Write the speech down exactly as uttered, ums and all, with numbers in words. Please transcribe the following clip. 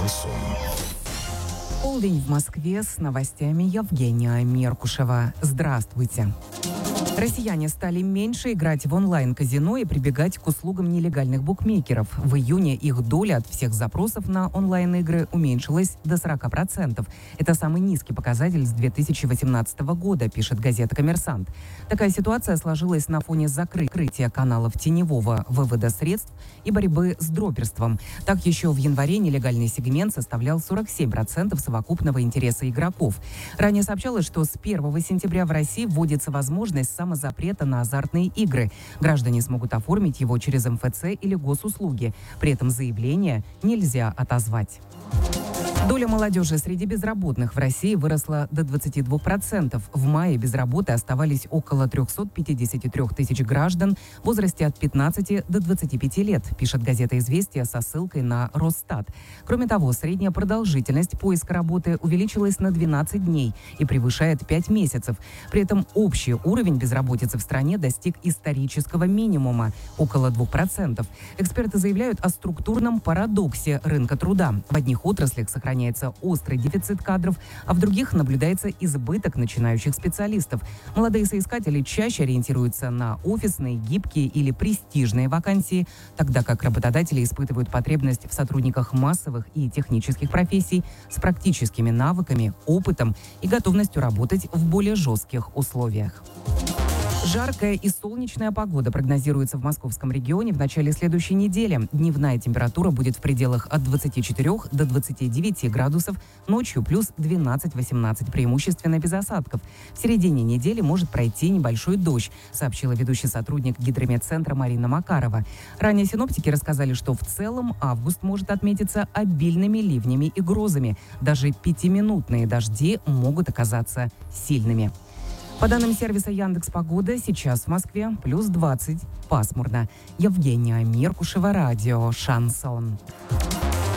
Шансон. Полдень в Москве, с новостями Евгения Меркушева. Здравствуйте. Россияне стали меньше играть в онлайн-казино и прибегать к услугам нелегальных букмекеров. В июне их доля от всех запросов на онлайн-игры уменьшилась до сорок процентов. Это самый низкий показатель с две тысячи восемнадцатого года, пишет газета «Коммерсант». Такая ситуация сложилась на фоне закрытия каналов теневого вывода средств и борьбы с дроперством. Так, еще в январе нелегальный сегмент составлял сорок семь процентов совокупного интереса игроков. Ранее сообщалось, что с первого сентября в России вводится возможность самозапрета на азартные игры. Граждане смогут оформить его через эм эф цэ или госуслуги. При этом заявление нельзя отозвать. Доля молодежи среди безработных в России выросла до двадцати двух процентов. В мае без работы оставались около трехсот пятидесяти трёх тысяч граждан в возрасте от пятнадцати до двадцати пяти лет, пишет газета «Известия» со ссылкой на Росстат. Кроме того, средняя продолжительность поиска работы увеличилась на двенадцать дней и превышает пять месяцев. При этом общий уровень безработицы в стране достиг исторического минимума – около двух процентов. Эксперты заявляют о структурном парадоксе рынка труда. В одних отраслях сохраняется острый дефицит кадров, а в других наблюдается избыток начинающих специалистов. Молодые соискатели чаще ориентируются на офисные, гибкие или престижные вакансии, тогда как работодатели испытывают потребность в сотрудниках массовых и технических профессий с практическими навыками, опытом и готовностью работать в более жестких условиях. Жаркая и солнечная погода прогнозируется в московском регионе в начале следующей недели. Дневная температура будет в пределах от двадцати четырёх до двадцати девяти градусов, ночью плюс двенадцать-восемнадцать, преимущественно без осадков. В середине недели может пройти небольшой дождь, сообщила ведущий сотрудник гидрометцентра Марина Макарова. Ранее синоптики рассказали, что в целом август может отметиться обильными ливнями и грозами. Даже пятиминутные дожди могут оказаться сильными. По данным сервиса Яндекс.Погода, сейчас в Москве плюс двадцать, пасмурно. Евгения Меркушева, радио «Шансон».